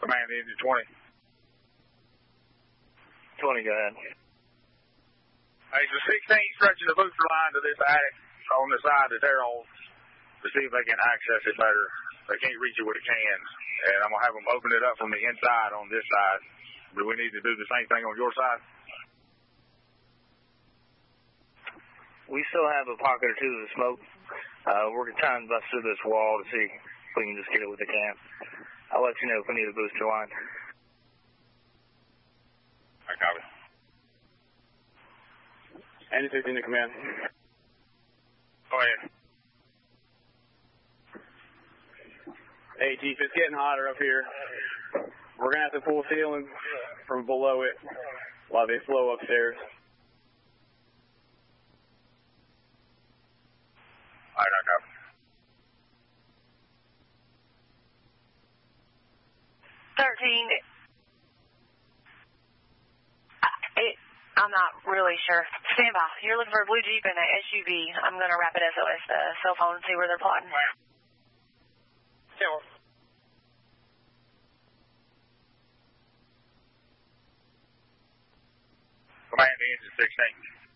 Command engine 20. 20, go ahead. Hey, so 16 stretching the booster line to this attic on the side that they're on to see if they can access it better. They can't reach it with a can. And I'm going to have them open it up from the inside on this side. Do we need to do the same thing on your side? We still have a pocket or two of smoke. We're trying to bust through this wall to see if we can just get it with the can. I'll let you know if we need a booster line. I copy. Engine 16 to command. Go ahead. Hey, Chief, it's getting hotter up here. We're going to have to pull ceiling from below it while they flow upstairs. All right, I copy. I'm not really sure. Stand by. You're looking for a blue Jeep and an SUV. I'm going to rapid SOS the cell phone and see where they're plotting. Sure. Command engine 16.